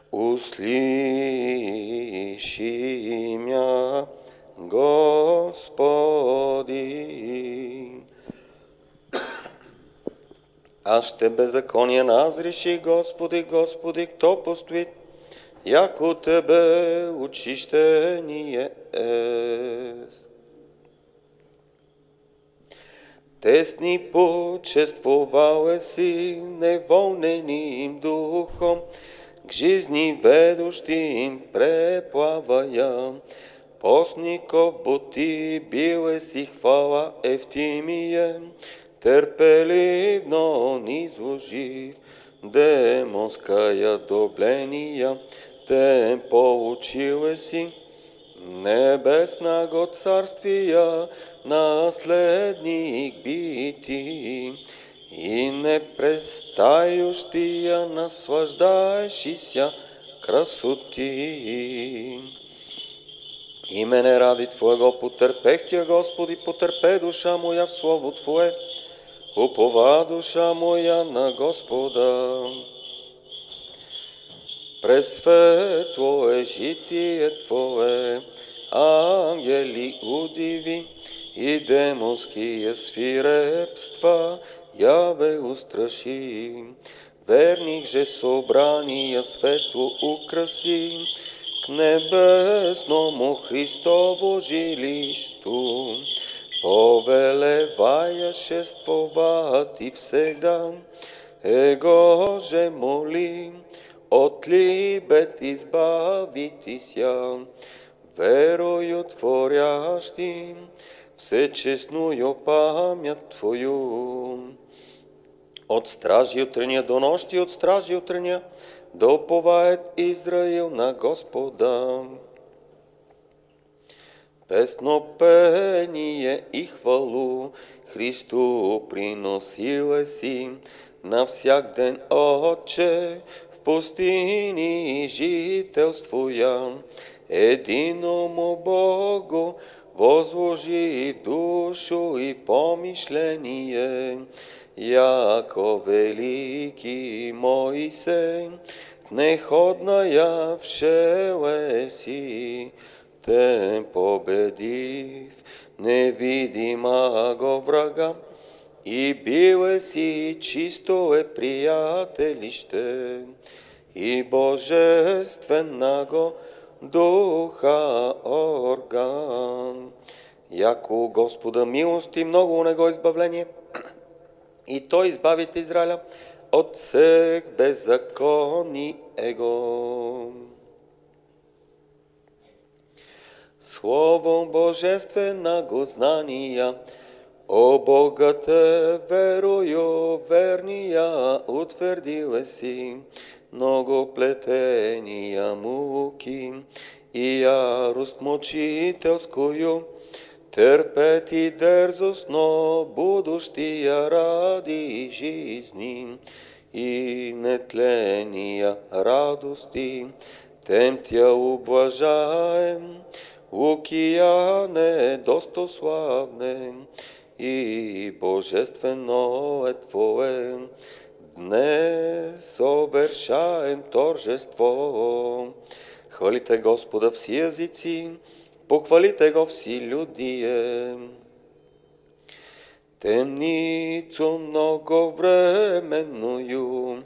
Услыши мя, Господи. Аз ще беззаконие назреши, Господи, Господи, кто постоит, яко Тебе очищение ест. Тесни почествовал си неволненим духом, к жизни ведущим преплавая. Постников боти бил си хвала Евтимие, терпеливно низложив демонская добления, тем получил си небесного царствия наследник бити, и не престающия наслаждающийся красоти. Имене ради Твоего потерпех Тя, Господи, потерпе душа моя в Слово Твое, упова душа моя на Господа. Пресветло е житие Твое, ангели удиви, и демонские свирепства яве устраши. Верних же собрания светло украси, к небесному Христово жилищу, повелевая шествовать всегда, Его же моли, от либет избавитися, верою творящим всечестную память Твою. От стражи утренния до нощи, от стражи утренния да уповает Израил на Господа. Песнопение и хвалу Христу приносила си на всяк ден, Отче, в пустини жителствуя. Единому Богу возложи в душу и помишление, яко великий Моисей, в неходная вшелеси, тем победив невидимого врага, и биле си чистое приятелище, и божественного духа орган. Яко Господа милости много у Него избавление, и Той избавит Израиля от всех беззаконий Его. Словом божественного знания, о Богате верою верния утвердила си, много плетения муки и ярост мучителскую, терпеть и дерзостно будущия ради жизни и нетления радости, тем Тя ублажаем, океане достославне и божествено е Твое, днес совершаем торжество. Хвалите Господа все язици, похвалите Го все людие. Темницу многовременную